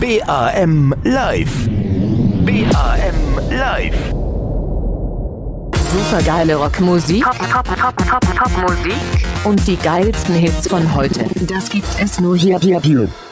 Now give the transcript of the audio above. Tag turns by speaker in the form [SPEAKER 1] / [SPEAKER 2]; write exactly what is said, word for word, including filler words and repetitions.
[SPEAKER 1] B A M Live. B A M Live.
[SPEAKER 2] Supergeile Rockmusik, Pop, Pop, Pop, Pop, Popmusik und die geilsten Hits von heute. Das gibt es nur hier, hier, hier.